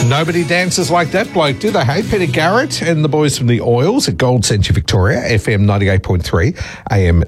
Nobody dances like that bloke, do they? Hey, Peter Garrett and the boys from the Oils at Gold Centre Victoria, FM 98.3, AM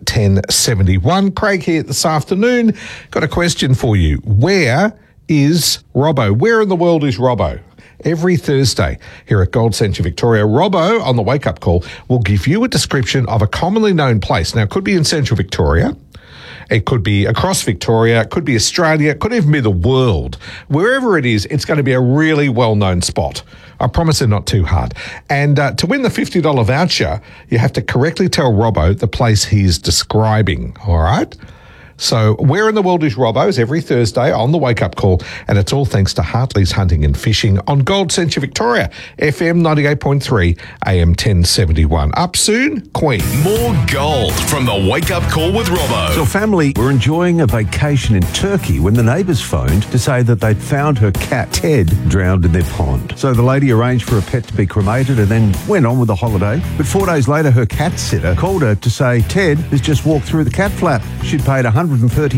1071. Craig here this afternoon. Got a question for you. Where is Robbo? Where in the world is Robbo? Every Thursday here at Gold Centre Victoria, Robbo on the Wake Up Call will give you a description of a commonly known place. Now, it could be in Central Victoria. It could be across Victoria, it could be Australia, it could even be the world. Wherever it is, it's going to be a really well-known spot. I promise they're not too hard. And to win the $50 voucher, you have to correctly tell Robbo the place he's describing, all right? So where in the world is Robbo's every Thursday on the Wake Up Call, and it's all thanks to Hartley's Hunting and Fishing on Gold Centre Victoria, FM 98.3, AM 1071. Up soon, Queen. More gold from the Wake Up Call with Robbo. So family were enjoying a vacation in Turkey when the neighbours phoned to say that they'd found her cat, Ted, drowned in their pond. So the lady arranged for her pet to be cremated and then went on with the holiday. But 4 days later, her cat sitter called her to say Ted has just walked through the cat flap. She'd paid £130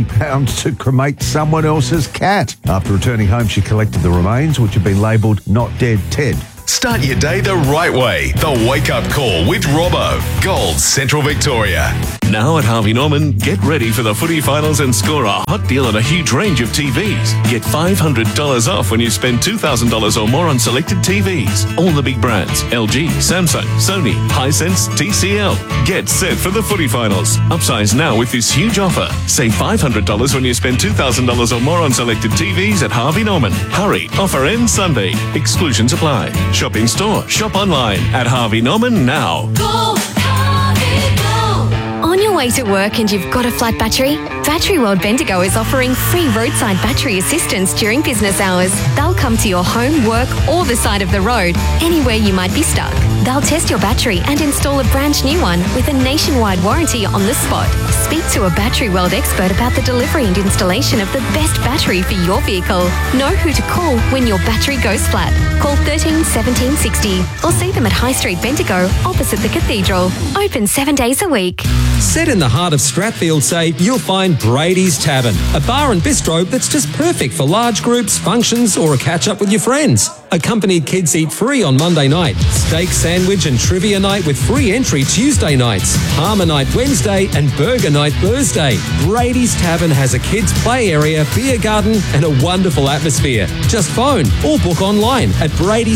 to cremate someone else's cat. After returning home, she collected the remains, which had been labelled Not Dead Ted. Start your day the right way. The Wake Up Call with Robbo. Gold Central Victoria. Now at Harvey Norman, get ready for the footy finals and score a hot deal on a huge range of TVs. Get $500 off when you spend $2,000 or more on selected TVs. All the big brands, LG, Samsung, Sony, Hisense, TCL. Get set for the footy finals. Upsize now with this huge offer. Save $500 when you spend $2,000 or more on selected TVs at Harvey Norman. Hurry, offer ends Sunday. Exclusions apply. Shop in store, shop online at Harvey Norman now. Go, Harvey, go. On your way to work and you've got a flat battery? Battery World Bendigo is offering free roadside battery assistance during business hours. They'll come to your home, work or the side of the road, anywhere you might be stuck. They'll test your battery and install a brand new one with a nationwide warranty on the spot. Speak to a Battery World expert about the delivery and installation of the best battery for your vehicle. Know who to call when your battery goes flat. Call 13 17 60 or see them at High Street Bendigo opposite the Cathedral. Open 7 days a week. Set in the heart of Strathfield Say, you'll find Brady's Tavern, a bar and bistro that's just perfect for large groups, functions or a catch-up with your friends. Accompanied kids eat free on Monday night. Steak sandwich and trivia night with free entry Tuesday nights. Harmour night Wednesday and burger night Thursday. Brady's Tavern has a kids' play area, beer garden and a wonderful atmosphere. Just phone or book online at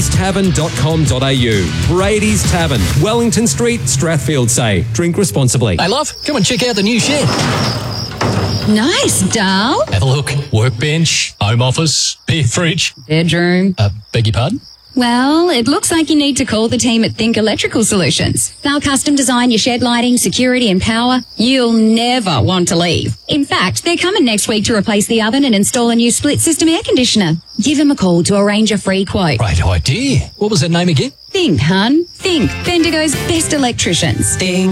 bradystavern.com.au. Brady's Tavern, Wellington Street, Strathfield Say. Drink responsibly. Hey, love, come and check out the new shed. Nice, Dal. Have a look. Workbench, home office, beer fridge. Bedroom. Beg your pardon? Well, it looks like you need to call the team at Think Electrical Solutions. They'll custom design your shed lighting, security and power. You'll never want to leave. In fact, they're coming next week to replace the oven and install a new split system air conditioner. Give them a call to arrange a free quote. Great idea. What was that name again? Think, hun. Think. Bendigo's best electricians. Think